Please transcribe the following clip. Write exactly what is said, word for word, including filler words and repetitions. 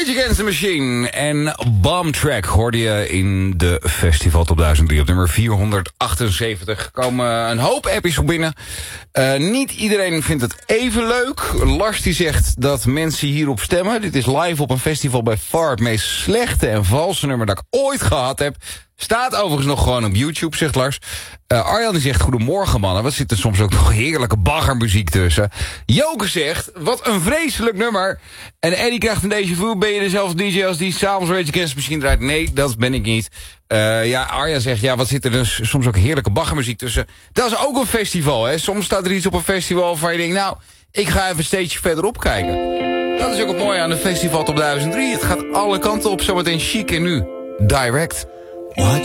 Rage Against the Machine en Bomb Track hoorde je in de Festival Top duizend drie op nummer vierhonderdachtenzeventig. Komen een hoop appjes op binnen. Uh, niet iedereen vindt het even leuk. Lars die zegt dat mensen hierop stemmen. Dit is live op een festival bij far het meest slechte en valse nummer dat ik ooit gehad heb. Staat overigens nog gewoon op YouTube, zegt Lars. Uh, Arjan die zegt, goedemorgen mannen. Wat zit er soms ook nog heerlijke baggermuziek tussen. Joke zegt, wat een vreselijk nummer. En Eddie krijgt een deze vu. Ben je dezelfde D J als die s'avonds Rage Against the Machine draait? Nee, dat ben ik niet. Uh, ja, Arjan zegt, ja, wat zit er dus soms ook heerlijke baggermuziek tussen. Dat is ook een festival, hè. Soms staat er iets op een festival waar je denkt, nou, ik ga even een steentje verderop kijken. Dat is ook het mooie aan de Festival Top duizend drie. Het gaat alle kanten op, zometeen chic en nu direct. What